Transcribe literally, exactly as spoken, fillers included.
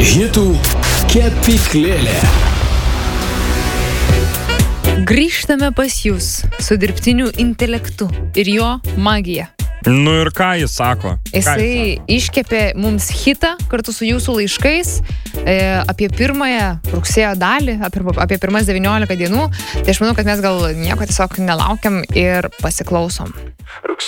Hitų kepyklėlė. Grįžtame pas jūs su dirbtiniu intelektu ir jo magija. Nu ir ką jis sako? Jisai iškepė mums hitą kartu su jūsų laiškais e, apie pirmąją rugsėjo dalį, apie, apie pirmas devyniolika dienų. Tai aš manau, kad mes gal nieko tiesiog nelaukiam ir pasiklausom.